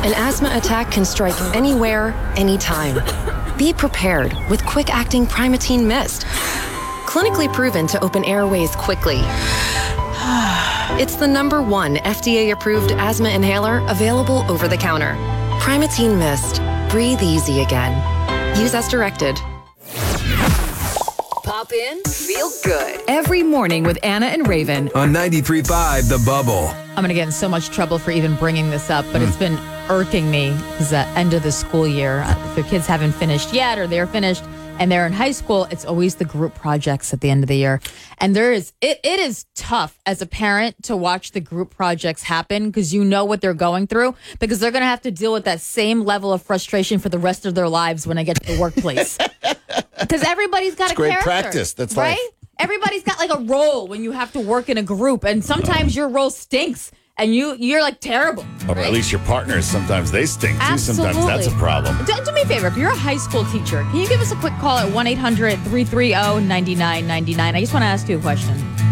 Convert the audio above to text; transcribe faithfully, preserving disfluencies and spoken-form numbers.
An asthma attack can strike anywhere, anytime. Be prepared with quick-acting Primatene Mist. Clinically proven to open airways quickly. It's the number one F D A-approved asthma inhaler available over the counter. Primatene Mist. Breathe easy again. Use as directed. Pop in, feel good. Every morning with Anna and Raven. On ninety-three point five The Bubble. I'm going to get in so much trouble for even bringing this up, but mm. it's been irking me because the end of the school year, if the kids haven't finished yet or they're finished and they're in high school, it's always the group projects at the end of the year. And there is, it, it is tough as a parent to watch the group projects happen because you know what they're going through because they're going to have to deal with that same level of frustration for the rest of their lives when they get to the workplace. Because everybody's got it's a great character. Practice. That's right. Life. Everybody's got like a role when you have to work in a group, and sometimes your role stinks, and you you're like terrible. Or right? at least your partners. Sometimes they stink too. Absolutely. Sometimes that's a problem. Do, do me a favor. If you're a high school teacher, can you give us a quick call at one eight hundred three three zero nine nine nine nine? I just want to ask you a question.